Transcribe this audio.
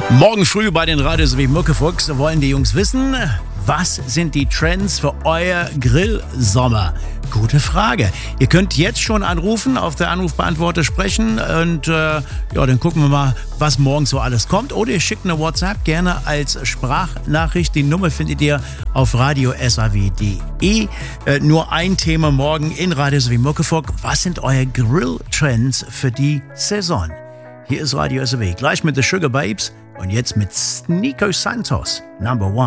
Morgen früh bei den Radios wie Muckefuchs wollen die Jungs wissen, was sind die Trends für euer Grillsommer? Gute Frage. Ihr könnt jetzt schon anrufen, auf der Anrufbeantworter sprechen und dann gucken wir mal, was morgen so alles kommt. Oder ihr schickt eine WhatsApp gerne als Sprachnachricht. Die Nummer findet ihr auf radiosaw.de. Nur ein Thema morgen in Radios wie Muckefuchs. Was sind eure Grill-Trends für die Saison? Hier ist Radio SAW. Gleich mit The Sugar Babes und jetzt mit Nico Santos, Number One.